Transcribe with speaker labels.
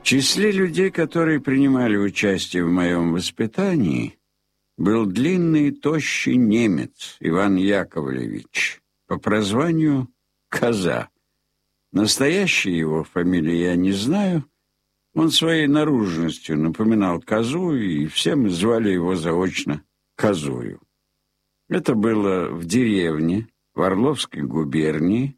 Speaker 1: В числе людей, которые принимали участие в моем воспитании, был длинный и тощий немец Иван Яковлевич, по прозванию Коза. Настоящей его фамилии я не знаю. Он своей наружностью напоминал козу, и все мы звали его заочно Козою. Это было в деревне в Орловской губернии,